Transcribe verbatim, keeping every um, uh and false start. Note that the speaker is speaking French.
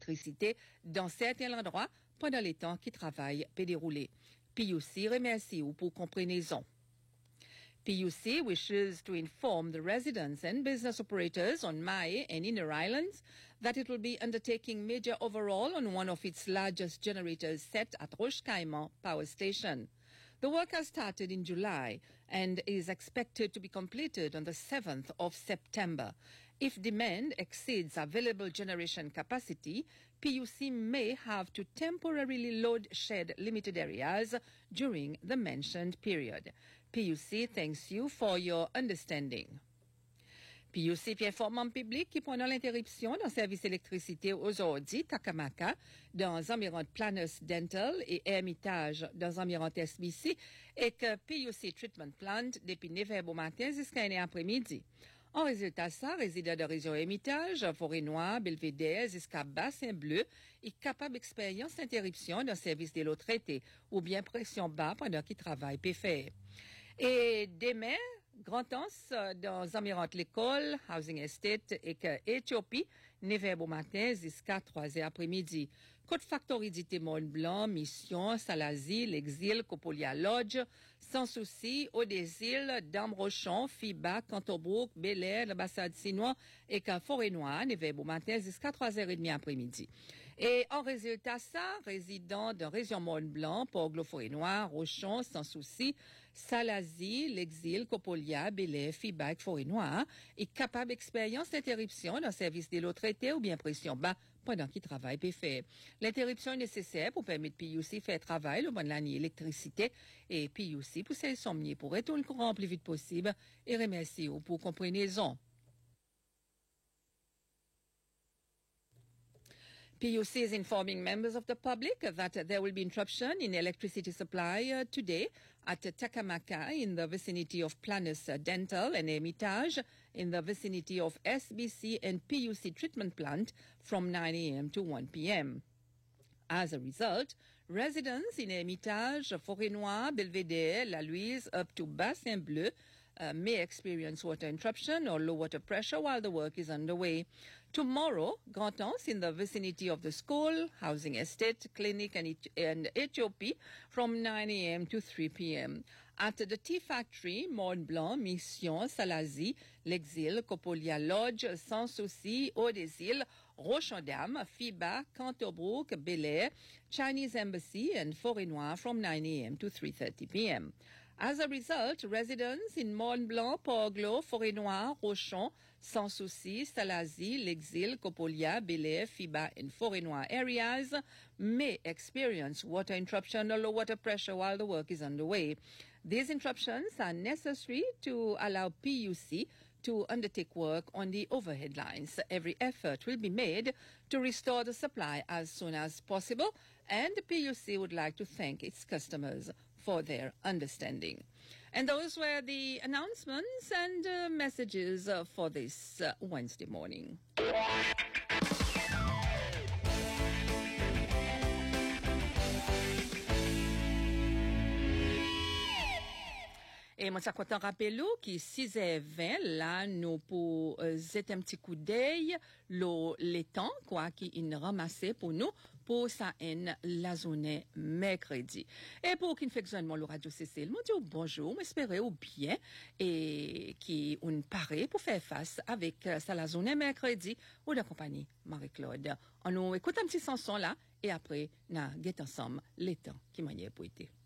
l'électricité dans certains endroits pendant les temps qui travaillent peut dérouler. P U C remercie ou pour compréhension. P U C wishes to inform the residents and business operators on Mahé and Inner Islands that it will be undertaking major overhaul on one of its largest generators set at Roche Caiman Power Station. The work has started in July and is expected to be completed on the seventh of September. If demand exceeds available generation capacity, P U C may have to temporarily load shed limited areas during the mentioned period. P U C thanks you for your understanding. P U C informe en public qui pendant l'interruption d'un service électricité aujourd'hui, Takamaka, dans environ Planus Dental et Hermitage dans environ S B C, et que P U C Treatment Plant depuis neuf heures au matin jusqu'à une heure après-midi. En résultat, ça, résident de région Hermitage, Forêt-Noire, Belvédère, jusqu'à Bassin-Bleu, est capable d'expérience d'interruption d'un service de l'eau traité ou bien pression bas pendant qu'il travaille peut faire. Et demain, Grand Anse, dans environ l'école, Housing Estate et que Éthiopie, neuf heures au matin jusqu'à trois heures après-midi. Côte Factory dit Mont Blanc, Mission, Salazie, l'Exil, Copolia Lodge, Sans Souci, Eau des Îles, Dame Rochon, Fiba, Cantobrook, Bel Air, l'ambassade Sinois et qu'à Forêt-Noire, neuf heures au matin jusqu'à trois heures trente après-midi. Et en résultat, ça, résident de région Mont Blanc, Port-Glo, Forêt-Noire, Rochon, Sans Souci, Salazie, l'Exil, Copolia, Bel Air, Fiba, Forêt-Noire, est capable d'expérience d'interruption d'un service de l'eau traité ou bien pression bas pendant qu'il travaille peut faire. L'interruption est nécessaire pour permettre P U C faire travail le bon de l'année électricité et P U C pour ses sommiers pour retourner le courant le plus vite possible et remercie pour compréhension. P U C is informing members of the public that there will be interruption in electricity supply uh, today at Takamaka in the vicinity of Planus Dental and Hermitage in the vicinity of S B C and P U C treatment plant from nine a.m. to one p.m. As a result, residents in Hermitage, Forêt-Noire, Belvédère, La Louise up to Bassin-Bleu Uh, may experience water interruption or low water pressure while the work is underway. Tomorrow, Grand Anse in the vicinity of the school, housing estate, clinic and, and H O P from nine a.m. to three p.m. At the tea factory, Mont Blanc, Mission, Salazie, l'Exil, Copolia Lodge, Sans Souci, Eau des Îles, Rochon-Dame, Fiba, Cantobrook, Bel Air, Chinese Embassy and Forêt-Noire from nine a.m. to three thirty p.m. As a result, residents in Mont Blanc, Port-Glo, Forêt-Noire, Rochon, Sans Souci, Salazie, l'Exil, Copolia, Bel Air, Fiba, and Forêt-Noire areas may experience water interruption or low water pressure while the work is underway. These interruptions are necessary to allow P U C to undertake work on the overhead lines. Every effort will be made to restore the supply as soon as possible, and the P U C would like to thank its customers for their understanding. And those were the announcements and uh, messages uh, for this uh, Wednesday morning. Et moi, ça content rappelou qui six heures vingt, là, nous pour euh, jeter un petit coup d'œil, le, les temps, quoi, qui est ramassé pour nous, pour ça, en la journée mercredi. Et pour qui ne fait que le radio Cécile, moi, dis bonjour, m'espérer ou bien, et qui on paraît pour faire face avec euh, ça la journée mercredi, ou de compagnie Marie-Claude. On nous écoute un petit chanson là, et après, na, get ensemble les temps qui m'ont pour été.